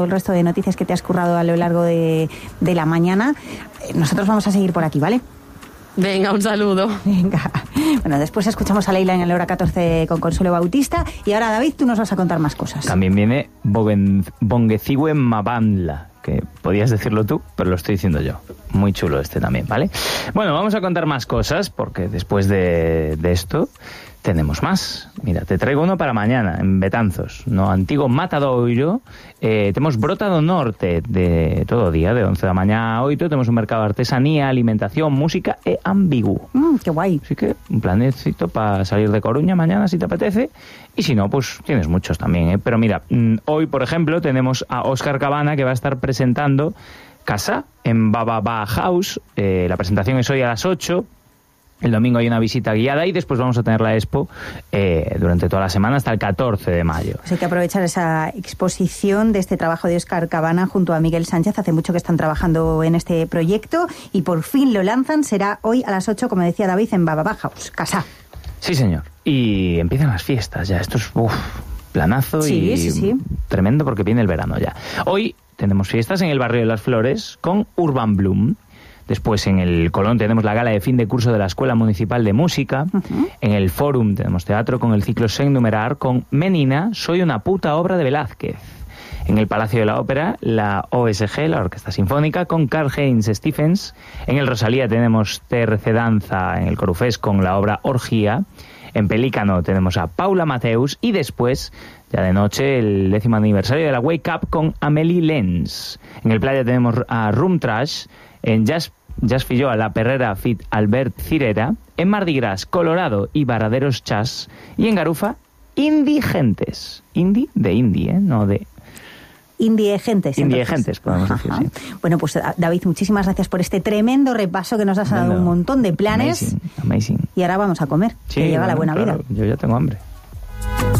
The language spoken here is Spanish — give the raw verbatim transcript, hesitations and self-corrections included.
el resto de noticias que te has currado a lo largo de, de la mañana. Nosotros vamos a seguir por aquí, ¿vale? Venga, un saludo. Venga. Bueno, después escuchamos a Leila en la hora catorce con Consuelo Bautista. Y ahora, David, tú nos vas a contar más cosas. También viene Bongeciwe Mabandla, que podías decirlo tú, pero lo estoy diciendo yo. Muy chulo este también, ¿vale? Bueno, vamos a contar más cosas, porque después de, de esto tenemos más. Mira, te traigo uno para mañana, en Betanzos. No antigo Matadoiro. Eh, tenemos Brota do Norte de todo día, de once da mañá a oito. Temos un mercado de artesanía, alimentación, música e ambiguo. Mm, qué guay. Así que un planecito para salir de Coruña mañana, si te apetece. Y si no, pues tienes muchos también, ¿eh? Pero mira, hoy, por ejemplo, tenemos a Óscar Cabana, que va a estar presentando Casa en Bababa House. Eh, la presentación es hoy a las ocho. El domingo hay una visita guiada y después vamos a tener la expo eh, durante toda la semana hasta el catorce de mayo. Pues hay que aprovechar esa exposición de este trabajo de Óscar Cabana junto a Miguel Sánchez. Hace mucho que están trabajando en este proyecto y por fin lo lanzan. Será hoy a las ocho, como decía David, en Bababa House, Casa. Sí, señor. Y empiezan las fiestas ya. Esto es uf, planazo sí, y sí, sí. tremendo porque viene el verano ya. Hoy tenemos fiestas en el barrio de Las Flores con Urban Bloom. Después en el Colón tenemos la gala de fin de curso de la Escuela Municipal de Música. Uh-huh. En el Fórum tenemos teatro con el ciclo Sen Numerar con Menina, Soy una puta obra de Velázquez. En el Palacio de la Ópera, la O S G, la Orquesta Sinfónica, con Karl-Heinz Stephens. En el Rosalía tenemos T R C Danza en el Corufés con la obra Orgía. En Pelícano tenemos a Paula Mateus. Y después, ya de noche, el décimo aniversario de la Wake Up con Amélie Lenz. En el Playa tenemos a Room Trash. En Jazz Jazz Filloa, La Perrera Fit Albert Cirera. En Mardi Gras, Colorado y Varaderos Chas. Y en Garufa, Indigentes. Indie de indie, ¿eh? No de... Indiegentes. Indiegentes, podemos decir, sí. Bueno, pues David, muchísimas gracias por este tremendo repaso que nos has dado un montón de planes. Amazing, amazing. Y ahora vamos a comer, sí, que llega bueno, la buena claro, vida. Yo ya tengo hambre.